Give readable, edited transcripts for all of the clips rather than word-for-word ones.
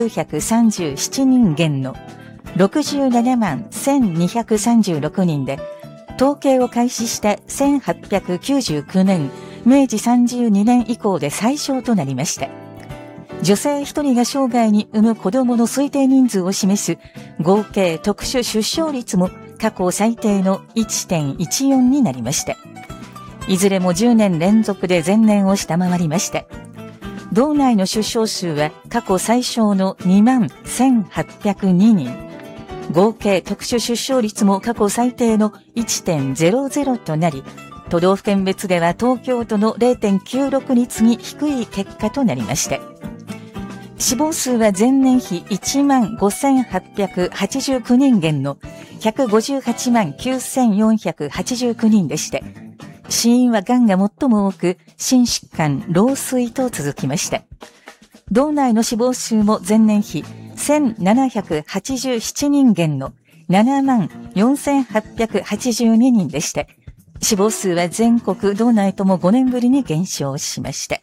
937人減の67万1236人で、統計を開始した1899年、明治32年以降で最小となりました。女性1人が生涯に産む子供の推定人数を示す合計特殊出生率も過去最低の 1.14 になりました。いずれも10年連続で前年を下回りました。道内の出生数は過去最小の2万1802人。合計特殊出生率も過去最低の 1.00 となり、都道府県別では東京都の 0.96 に次ぎ低い結果となりました。死亡数は前年比1万5889人減の158万9489人でして、死因は癌が最も多く、心疾患、老衰と続きました。道内の死亡数も前年比1787人減の7万4882人でして、死亡数は全国道内とも5年ぶりに減少しました。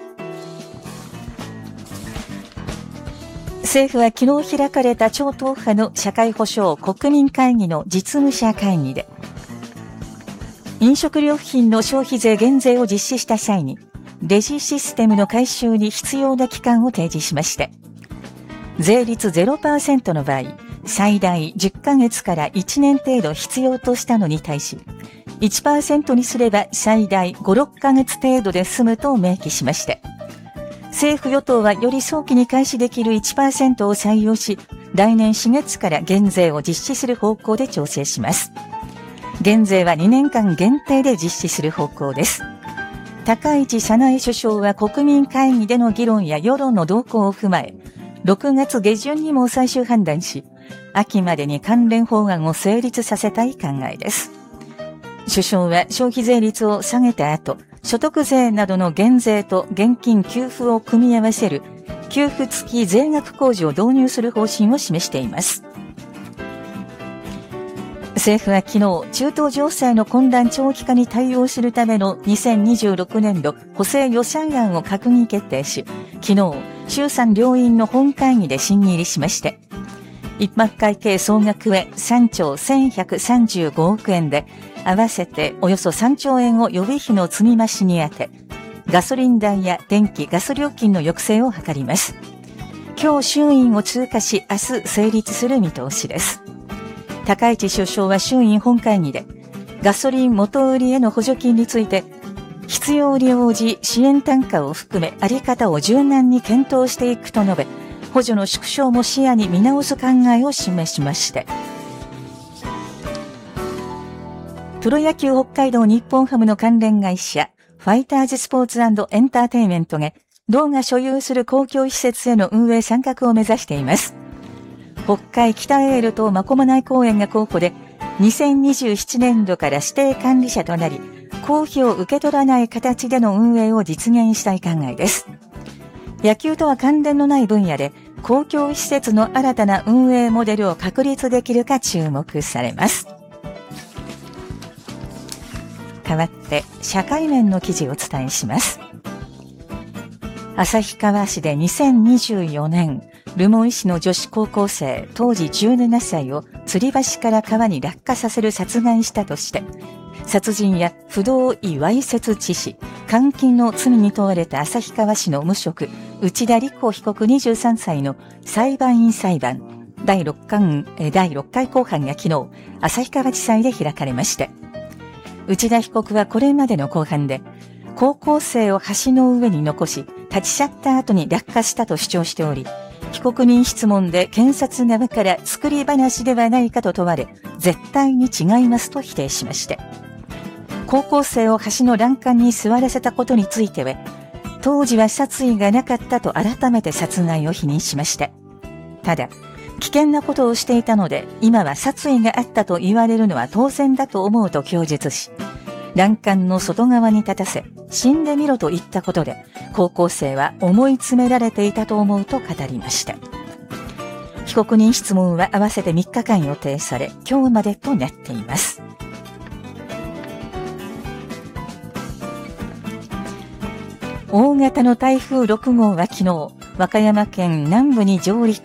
政府は昨日開かれた超党派の社会保障国民会議の実務者会議で、飲食料品の消費税減税を実施した際に、レジシステムの改修に必要な期間を提示しました。税率 0% の場合、最大10ヶ月から1年程度必要としたのに対し、1% にすれば最大5、6ヶ月程度で済むと明記しました。政府与党はより早期に開始できる 1% を採用し、来年4月から減税を実施する方向で調整します。減税は2年間限定で実施する方向です。高市早苗首相は国民会議での議論や世論の動向を踏まえ、6月下旬にも最終判断し、秋までに関連法案を成立させたい考えです。首相は消費税率を下げた後、所得税などの減税と現金給付を組み合わせる給付付き税額控除を導入する方針を示しています。政府は昨日、中東情勢の混乱長期化に対応するための2026年度補正予算案を閣議決定し、昨日、衆参両院の本会議で審議入りしました。一般会計総額は3兆1135億円で、合わせておよそ3兆円を予備費の積み増しに充て、ガソリン代や電気・ガス料金の抑制を図ります。今日衆院を通過し、明日成立する見通しです。高市首相は衆院本会議で、ガソリン元売りへの補助金について、必要に応じ支援単価を含めあり方を柔軟に検討していくと述べ、補助の縮小も視野に見直す考えを示しました。プロ野球北海道日本ハムの関連会社、ファイターズスポーツ&エンターテインメントが、道が所有する公共施設への運営参画を目指しています。北海北エールと真駒内公園が候補で、2027年度から指定管理者となり、公費を受け取らない形での運営を実現したい考えです。野球とは関連のない分野で、公共施設の新たな運営モデルを確立できるか注目されます。代わって、社会面の記事をお伝えします。旭川市で2024年、留萌市の女子高校生、当時17歳を吊り橋から川に落下させる殺害したとして、殺人や不同意わいせつ致死、監禁の罪に問われた旭川市の無職、内田理子被告23歳の裁判員裁判、第6回公判が昨日、旭川地裁で開かれました。内田被告はこれまでの公判で、高校生を橋の上に残し、立ち去った後に落下したと主張しており、被告人質問で検察側から作り話ではないかと問われ、絶対に違いますと否定しました。高校生を橋の欄干に座らせたことについては、当時は殺意がなかったと改めて殺害を否認しました。ただ、危険なことをしていたので、今は殺意があったと言われるのは当然だと思うと供述し、欄干の外側に立たせ、死んでみろと言ったことで、高校生は思い詰められていたと思うと語りました。被告人質問は合わせて3日間予定され、今日までとなっています。大型の台風6号は昨日、 和歌山県南部に上陸